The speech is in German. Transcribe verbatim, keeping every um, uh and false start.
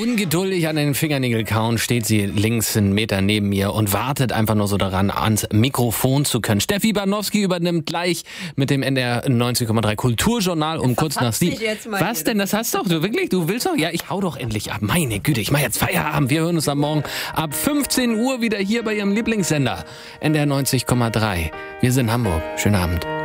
Ungeduldig an den Fingernägeln kauen steht sie links einen Meter neben mir und wartet einfach nur so daran, ans Mikrofon zu können. Steffi Banowski übernimmt gleich mit dem N D R neunzig Komma drei Kulturjournal um kurz nach sieben. Was denn? Das hast doch du wirklich? Du willst doch? Ja, ich hau doch endlich ab. Meine Güte, ich mach jetzt Feierabend. Wir hören uns am Morgen ab fünfzehn Uhr wieder hier bei Ihrem Lieblingssender N D R neunzig Komma drei. Wir sind Hamburg. Schönen Abend.